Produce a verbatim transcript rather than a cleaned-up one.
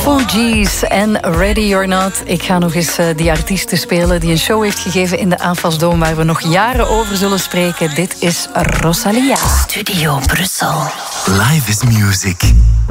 Fugees en Ready or Not. Ik ga nog eens uh, die artiesten spelen die een show heeft gegeven in de Afasdome, waar we nog jaren over zullen spreken. Dit is Rosalia. Studio Brussel. Live is music.